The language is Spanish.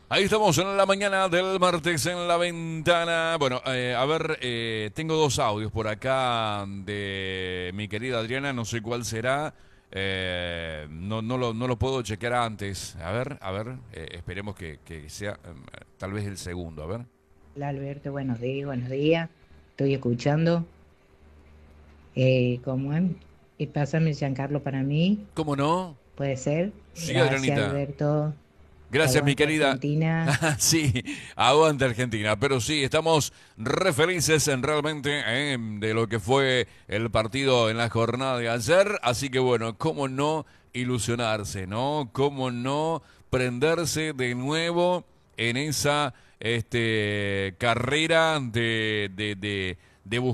Ahí estamos en la mañana del martes en la ventana. Bueno, a ver, tengo dos audios por acá de mi querida Adriana, no sé cuál será. No lo puedo chequear antes. A ver, esperemos que sea tal vez el segundo. A ver. Hola Alberto, buenos días, buenos días. Estoy escuchando. ¿Cómo es? Y pásame Giancarlo para mí, ¿Cómo no? puede ser. Sí, Gracias Adrianita. Alberto. Gracias, mi Aguante querida. Argentina. Sí, aguante Argentina. Pero sí, estamos re felices en realmente de lo que fue el partido en la jornada de ayer. Así que bueno, cómo no ilusionarse, ¿no? Cómo no prenderse de nuevo en esa carrera de buscar